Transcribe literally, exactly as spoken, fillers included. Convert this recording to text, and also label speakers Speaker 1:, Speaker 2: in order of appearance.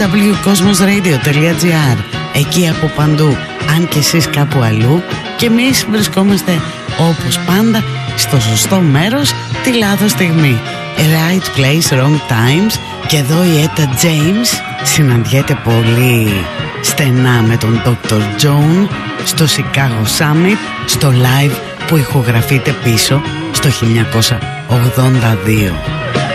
Speaker 1: double-u κόσμος ρέιντιο τελεία τζι άρ. Εκεί από παντού, αν και εσείς κάπου αλλού. Και εμείς βρισκόμαστε όπως πάντα στο σωστό μέρος τη λάθος στιγμή. Right place, wrong times. Και εδώ η Έτα James συναντιέται πολύ στενά με τον ντόκτορ John στο Chicago Summit, στο live που ηχογραφείται πίσω στο χίλια εννιακόσια ογδόντα δύο.